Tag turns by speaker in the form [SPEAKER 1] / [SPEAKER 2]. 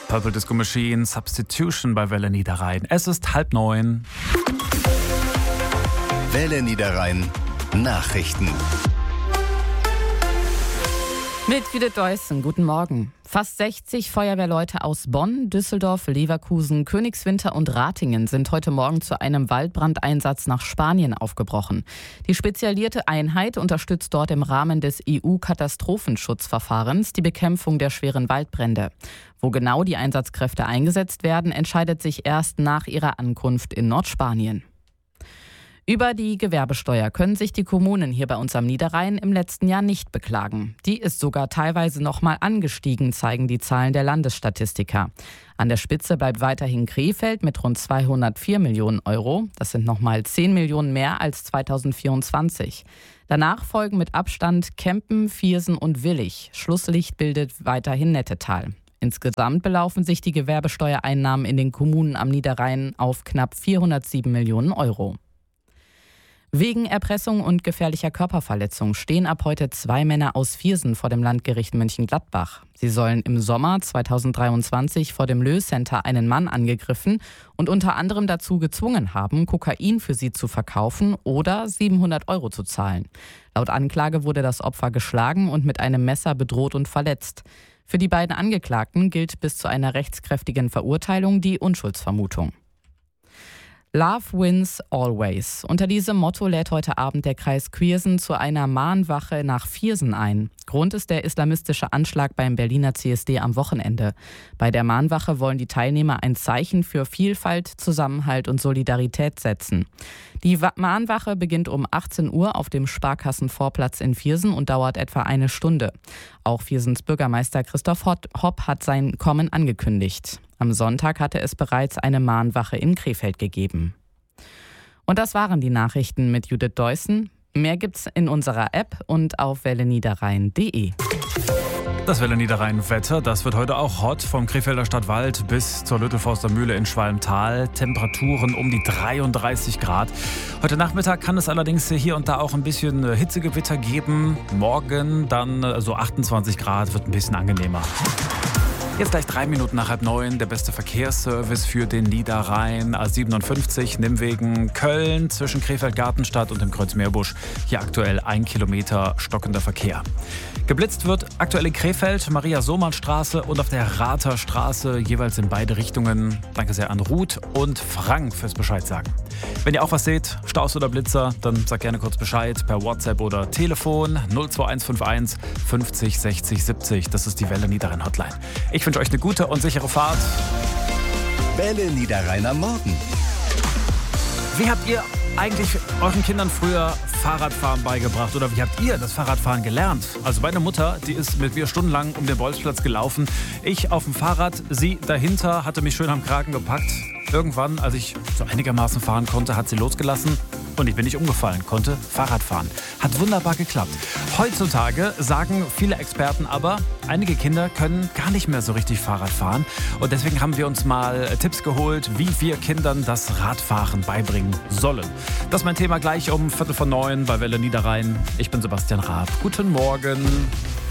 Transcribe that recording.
[SPEAKER 1] Purple Disco Machine, Substitution bei Welle Niederrhein. Es ist 8:30.
[SPEAKER 2] Welle Niederrhein Nachrichten.
[SPEAKER 3] Mit Judith Deussen, guten Morgen. Fast 60 Feuerwehrleute aus Bonn, Düsseldorf, Leverkusen, Königswinter und Ratingen sind heute Morgen zu einem Waldbrandeinsatz nach Spanien aufgebrochen. Die spezialisierte Einheit unterstützt dort im Rahmen des EU-Katastrophenschutzverfahrens die Bekämpfung der schweren Waldbrände. Wo genau die Einsatzkräfte eingesetzt werden, entscheidet sich erst nach ihrer Ankunft in Nordspanien. Über die Gewerbesteuer können sich die Kommunen hier bei uns am Niederrhein im letzten Jahr nicht beklagen. Die ist sogar teilweise nochmal angestiegen, zeigen die Zahlen der Landesstatistiker. An der Spitze bleibt weiterhin Krefeld mit rund 204 Millionen Euro. Das sind nochmal 10 Millionen mehr als 2024. Danach folgen mit Abstand Kempen, Viersen und Willich. Schlusslicht bildet weiterhin Nettetal. Insgesamt belaufen sich die Gewerbesteuereinnahmen in den Kommunen am Niederrhein auf knapp 407 Millionen Euro. Wegen Erpressung und gefährlicher Körperverletzung stehen ab heute 2 Männer aus Viersen vor dem Landgericht Mönchengladbach. Sie sollen im Sommer 2023 vor dem Lö-Center einen Mann angegriffen und unter anderem dazu gezwungen haben, Kokain für sie zu verkaufen oder 700 Euro zu zahlen. Laut Anklage wurde das Opfer geschlagen und mit einem Messer bedroht und verletzt. Für die beiden Angeklagten gilt bis zu einer rechtskräftigen Verurteilung die Unschuldsvermutung. Love wins always. Unter diesem Motto lädt heute Abend der Kreis Viersen zu einer Mahnwache nach Viersen ein. Grund ist der islamistische Anschlag beim Berliner CSD am Wochenende. Bei der Mahnwache wollen die Teilnehmer ein Zeichen für Vielfalt, Zusammenhalt und Solidarität setzen. Die Mahnwache beginnt um 18 Uhr auf dem Sparkassenvorplatz in Viersen und dauert etwa eine Stunde. Auch Viersens Bürgermeister Christoph Hopp hat sein Kommen angekündigt. Am Sonntag hatte es bereits eine Mahnwache in Krefeld gegeben. Und das waren die Nachrichten mit Judith Deussen. Mehr gibt's in unserer App und auf welleniederrhein.de.
[SPEAKER 1] Das Welle Niederrhein Wetter, das wird heute auch hot. Vom Krefelder Stadtwald bis zur Lüttelforster Mühle in Schwalmtal. Temperaturen um die 33 Grad. Heute Nachmittag kann es allerdings hier und da auch ein bisschen Hitzegewitter geben. Morgen dann so 28 Grad, wird ein bisschen angenehmer. Jetzt gleich 3 Minuten nach 8:30, der beste Verkehrsservice für den Niederrhein. A57 Nimwegen Köln zwischen Krefeld-Gartenstadt und dem Kreuz Meerbusch. Hier aktuell 1 Kilometer stockender Verkehr. Geblitzt wird aktuell in Krefeld, Maria-Sohmann-Straße und auf der Ratherstraße, jeweils in beide Richtungen. Danke sehr an Ruth und Frank fürs Bescheid sagen. Wenn ihr auch was seht, Staus oder Blitzer, dann sagt gerne kurz Bescheid per WhatsApp oder Telefon 02151 50 60 70. Das ist die Welle Niederrhein Hotline. Ich wünsche euch eine gute und sichere Fahrt.
[SPEAKER 2] Welle Niederrhein am Morgen.
[SPEAKER 1] Wie habt ihr eigentlich euren Kindern früher Fahrradfahren beigebracht oder wie habt ihr das Fahrradfahren gelernt? Also meine Mutter, die ist mit mir stundenlang um den Bolzplatz gelaufen. Ich auf dem Fahrrad, sie dahinter, hatte mich schön am Kragen gepackt. Irgendwann, als ich so einigermaßen fahren konnte, hat sie losgelassen und ich bin nicht umgefallen, konnte Fahrrad fahren. Hat wunderbar geklappt. Heutzutage sagen viele Experten aber, einige Kinder können gar nicht mehr so richtig Fahrrad fahren. Und deswegen haben wir uns mal Tipps geholt, wie wir Kindern das Radfahren beibringen sollen. Das ist mein Thema gleich um 8:45 bei Welle Niederrhein. Ich bin Sebastian Raab. Guten Morgen.